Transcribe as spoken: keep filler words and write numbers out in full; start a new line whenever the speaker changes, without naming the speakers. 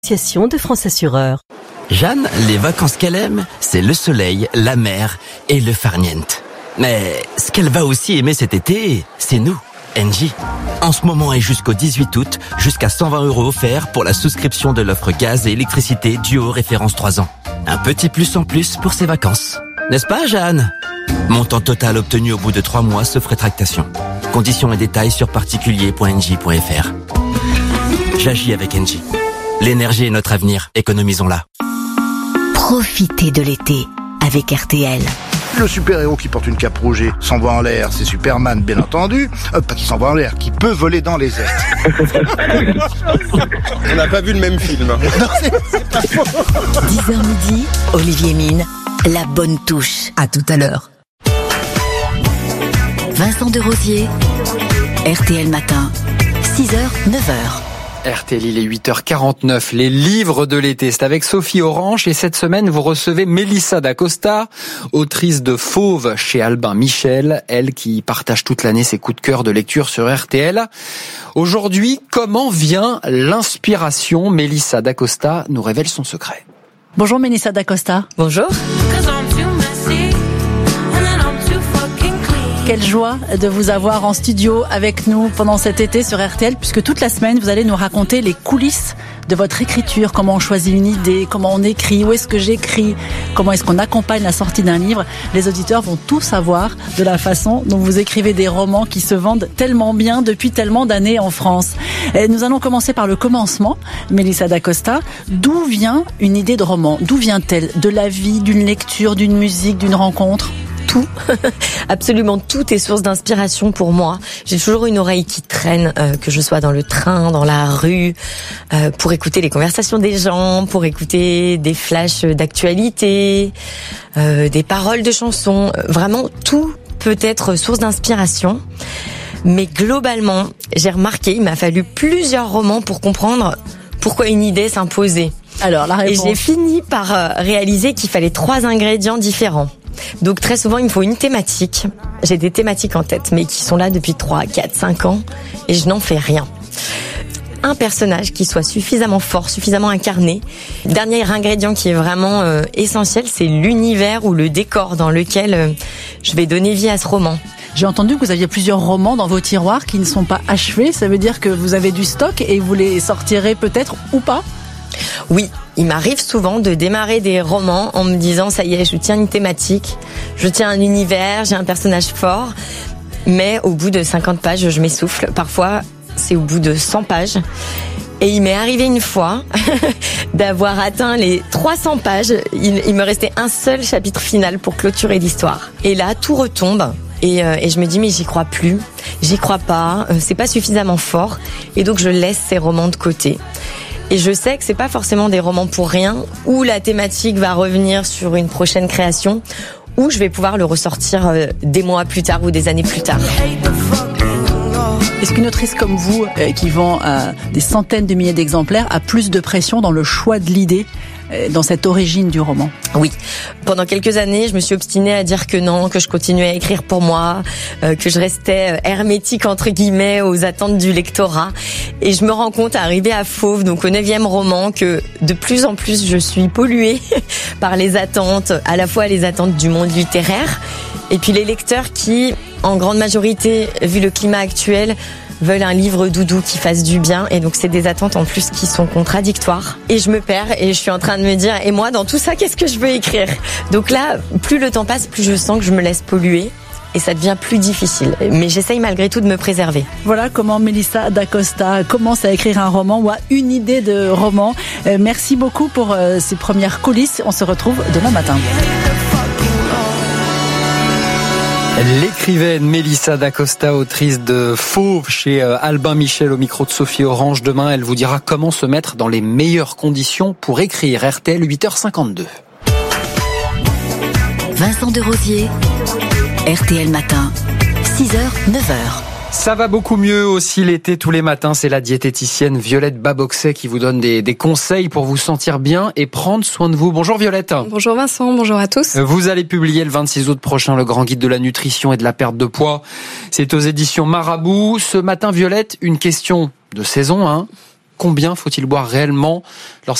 Association de France Assureurs.
Jeanne, les vacances qu'elle aime, c'est le soleil, la mer et le farniente. Mais ce qu'elle va aussi aimer cet été, c'est nous, Engie. En ce moment et jusqu'au dix-huit août, jusqu'à cent vingt euros offerts pour la souscription de l'offre gaz et électricité duo référence trois ans. Un petit plus en plus pour ses vacances. N'est-ce pas, Jeanne? Montant total obtenu au bout de trois mois sauf rétractation. Conditions et détails sur particulier point engie point f r. J'agis avec Engie. L'énergie est notre avenir, économisons-la.
Profitez de l'été avec R T L.
Le super-héros qui porte une cape rouge s'envoie en l'air, c'est Superman, bien entendu. Euh, pas qui s'envoie en l'air, qui peut voler dans les airs.
On n'a pas vu le même film.
Non, c'est, c'est pas faux.
dix heures midi, Olivier Mine, la bonne touche. À tout à l'heure. Vincent Desrosiers, R T L Matin, six heures, neuf heures.
R T L, il est huit heures quarante-neuf, les livres de l'été, c'est avec Sophie Orange et cette semaine vous recevez Mélissa Dacosta, autrice de Fauve chez Albin Michel, elle qui partage toute l'année ses coups de cœur de lecture sur R T L. Aujourd'hui, comment vient l'inspiration? Mélissa Dacosta nous révèle son secret.
Bonjour Mélissa Dacosta.
Bonjour.
Quelle joie de vous avoir en studio avec nous pendant cet été sur R T L, puisque toute la semaine, vous allez nous raconter les coulisses de votre écriture, comment on choisit une idée, comment on écrit, où est-ce que j'écris, comment est-ce qu'on accompagne la sortie d'un livre. Les auditeurs vont tout savoir de la façon dont vous écrivez des romans qui se vendent tellement bien depuis tellement d'années en France. Et nous allons commencer par le commencement, Mélissa Dacosta. D'où vient une idée de roman? D'où vient-elle? De la vie, d'une lecture, d'une musique, d'une rencontre?
Tout, absolument tout est source d'inspiration pour moi. J'ai toujours une oreille qui traîne, euh, que je sois dans le train, dans la rue, euh, pour écouter les conversations des gens, pour écouter des flashs d'actualité, euh, des paroles de chansons. Vraiment, tout peut être source d'inspiration. Mais globalement, j'ai remarqué, il m'a fallu plusieurs romans pour comprendre pourquoi une idée s'imposait.
Alors, la réponse.
Et j'ai fini par euh, réaliser qu'il fallait trois ingrédients différents. Donc très souvent, il me faut une thématique. J'ai des thématiques en tête, mais qui sont là depuis trois, quatre, cinq ans, et je n'en fais rien. Un personnage qui soit suffisamment fort, suffisamment incarné. Dernier ingrédient qui est vraiment euh, essentiel, c'est l'univers ou le décor dans lequel euh, je vais donner vie à ce roman.
J'ai entendu que vous aviez plusieurs romans dans vos tiroirs qui ne sont pas achevés. Ça veut dire que vous avez du stock et vous les sortirez peut-être ou pas?
Oui, il m'arrive souvent de démarrer des romans en me disant ça y est, je tiens une thématique, je tiens un univers, j'ai un personnage fort, mais au bout de cinquante pages, je m'essouffle. Parfois, c'est au bout de cent pages. Et il m'est arrivé une fois d'avoir atteint les trois cents pages. Il, il me restait un seul chapitre final pour clôturer l'histoire. Et là, tout retombe. Et, euh, et je me dis mais j'y crois plus, j'y crois pas, euh, c'est pas suffisamment fort. Et donc je laisse ces romans de côté. Et je sais que c'est pas forcément des romans pour rien, où la thématique va revenir sur une prochaine création, où je vais pouvoir le ressortir des mois plus tard ou des années plus tard.
Est-ce qu'une autrice comme vous, euh, qui vend euh, des centaines de milliers d'exemplaires, a plus de pression dans le choix de l'idée, euh, dans cette origine du roman?
Oui. Pendant quelques années, je me suis obstinée à dire que non, que je continuais à écrire pour moi, euh, que je restais hermétique, entre guillemets, aux attentes du lectorat. Et je me rends compte, arrivé à Fauve, donc au neuvième roman, que de plus en plus je suis polluée par les attentes, à la fois les attentes du monde littéraire, et puis les lecteurs qui, en grande majorité, vu le climat actuel, veulent un livre doudou qui fasse du bien. Et donc c'est des attentes en plus qui sont contradictoires. Et je me perds et je suis en train de me dire, et moi dans tout ça, qu'est-ce que je veux écrire? Donc là, plus le temps passe, plus je sens que je me laisse polluer. Et ça devient plus difficile. Mais j'essaye malgré tout de me préserver.
Voilà comment Mélissa Dacosta commence à écrire un roman ou a une idée de roman. Euh, merci beaucoup pour euh, ces premières coulisses. On se retrouve demain matin.
L'écrivaine Mélissa Dacosta, autrice de Fauve chez Albin Michel, au micro de Sophie Orange. Demain, elle vous dira comment se mettre dans les meilleures conditions pour écrire. R T L, huit heures cinquante-deux.
Vincent Desrosiers, R T L Matin, six heures, neuf heures.
Ça va beaucoup mieux aussi l'été tous les matins. C'est la diététicienne Violette Baboxet qui vous donne des, des conseils pour vous sentir bien et prendre soin de vous. Bonjour Violette.
Bonjour Vincent, bonjour à tous.
Vous allez publier le vingt-six août prochain le grand guide de la nutrition et de la perte de poids. C'est aux éditions Marabout. Ce matin Violette, une question de saison, hein. Combien faut-il boire réellement